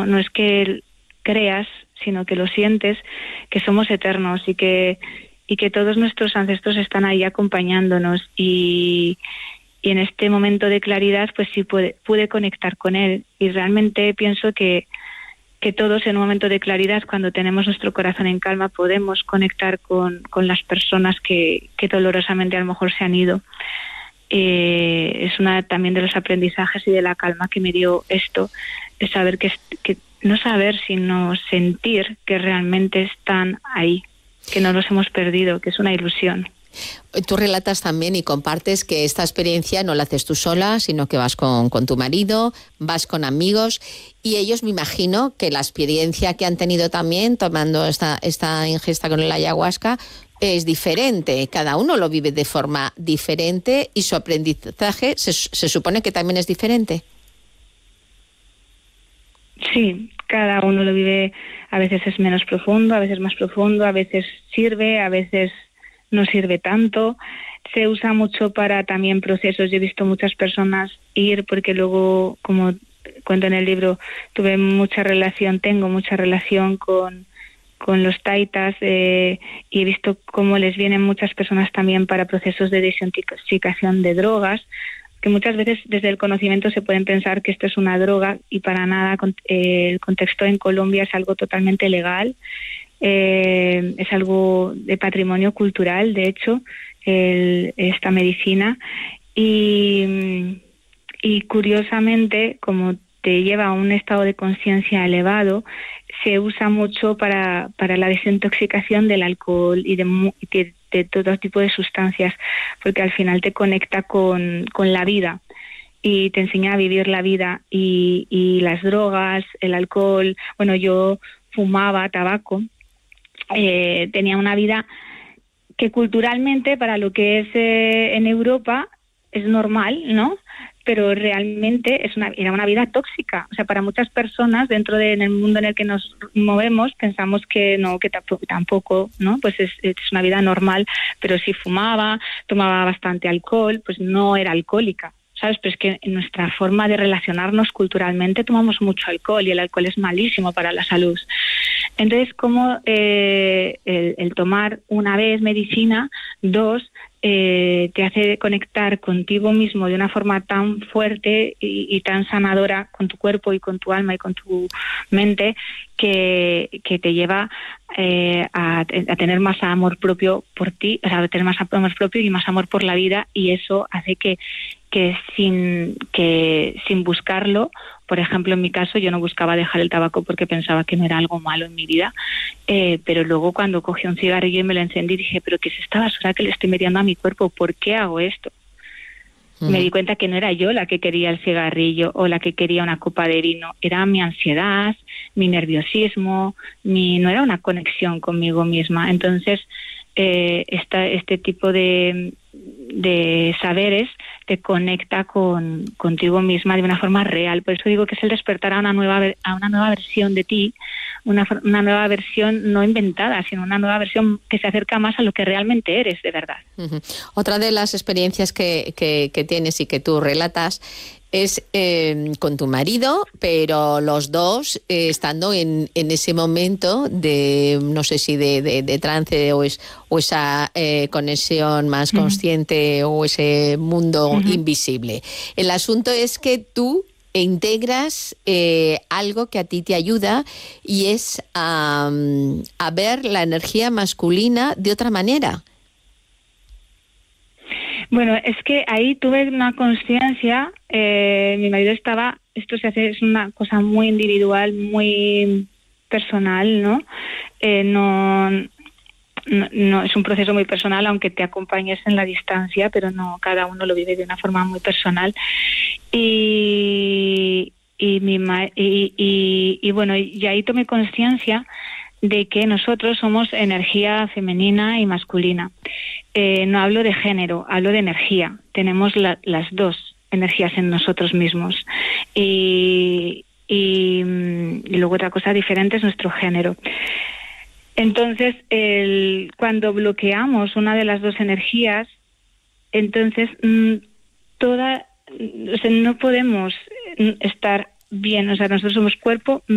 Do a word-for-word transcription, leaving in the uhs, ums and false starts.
no es que creas, sino que lo sientes, que somos eternos y que, y que todos nuestros ancestros están ahí acompañándonos. Y, y en este momento de claridad, pues sí pude, pude conectar con él. Y realmente pienso que, que todos en un momento de claridad, cuando tenemos nuestro corazón en calma, podemos conectar con, con las personas que, que dolorosamente a lo mejor se han ido. Eh, es una también de los aprendizajes y de la calma que me dio esto, es saber que, que no saber, sino sentir que realmente están ahí, que no los hemos perdido, que es una ilusión. Tú relatas también y compartes que esta experiencia no la haces tú sola, sino que vas con, con tu marido, vas con amigos, y ellos, me imagino que la experiencia que han tenido también tomando esta, esta ingesta con el ayahuasca es diferente. Cada uno lo vive de forma diferente y su aprendizaje se, se supone que también es diferente. Sí, cada uno lo vive, a veces es menos profundo, a veces más profundo, a veces sirve, a veces no sirve tanto. Se usa mucho para también procesos. Yo he visto muchas personas ir, porque luego, como cuento en el libro, tuve mucha relación, tengo mucha relación con, con los taitas, eh, y he visto cómo les vienen muchas personas también para procesos de desintoxicación de drogas, que muchas veces desde el conocimiento se pueden pensar que esto es una droga, y para nada. Eh, el contexto en Colombia es algo totalmente legal, eh, es algo de patrimonio cultural, de hecho, el, esta medicina, y, y curiosamente, como te lleva a un estado de conciencia elevado, se usa mucho para, para la desintoxicación del alcohol y de, de, de todo tipo de sustancias, porque al final te conecta con, con la vida y te enseña a vivir la vida. Y, y las drogas, el alcohol, bueno, yo fumaba tabaco, eh, tenía una vida que culturalmente, para lo que es eh, en Europa, es normal, ¿no? Pero realmente es una, era una vida tóxica. O sea, para muchas personas dentro de en el mundo en el que nos movemos, pensamos que no, que tampoco, tampoco ¿no? Pues es, es una vida normal, pero si fumaba, tomaba bastante alcohol, pues no era alcohólica, ¿sabes? Pero es que en nuestra forma de relacionarnos culturalmente tomamos mucho alcohol, y el alcohol es malísimo para la salud. Entonces, como eh, el, el tomar una vez medicina, dos, Eh, te hace conectar contigo mismo de una forma tan fuerte y, y tan sanadora con tu cuerpo y con tu alma y con tu mente, que, que te lleva eh, a, a tener más amor propio por ti, o sea, a tener más amor propio y más amor por la vida, y eso hace que, que, sin, que sin buscarlo, por ejemplo, en mi caso, yo no buscaba dejar el tabaco porque pensaba que no era algo malo en mi vida, eh, pero luego cuando cogí un cigarrillo y me lo encendí, dije, pero ¿qué es esta basura que le estoy metiendo a mi cuerpo? ¿Por qué hago esto? Uh-huh. Me di cuenta que no era yo la que quería el cigarrillo o la que quería una copa de vino, era mi ansiedad, mi nerviosismo, mi, no era una conexión conmigo misma. Entonces, eh, esta, este tipo de, de saberes te conecta con contigo misma de una forma real. Por eso digo que es el despertar a una nueva a una nueva versión de ti, una, una nueva versión no inventada, sino una nueva versión que se acerca más a lo que realmente eres de verdad. Uh-huh. Otra de las experiencias que, que, que tienes y que tú relatas es eh, con tu marido, pero los dos eh, estando en, en ese momento de, no sé si de, de, de trance o, es, o esa eh, conexión más consciente, uh-huh, o ese mundo uh-huh invisible. El asunto es que tú integras eh, algo que a ti te ayuda, y es um, a ver la energía masculina de otra manera. Bueno, es que ahí tuve una conciencia, eh, mi marido estaba, esto se hace, es una cosa muy individual, muy personal, ¿no? Eh, no, no, no, es un proceso muy personal, aunque te acompañes en la distancia, pero no, cada uno lo vive de una forma muy personal. Y, y, mi, y, y, y bueno, y ahí tomé conciencia de que nosotros somos energía femenina y masculina. Eh, no hablo de género, hablo de energía. Tenemos la, las dos energías en nosotros mismos. Y, y, y luego otra cosa diferente es nuestro género. Entonces, el, cuando bloqueamos una de las dos energías, entonces mmm, toda, o sea, no podemos estar bien. O sea, nosotros somos cuerpo,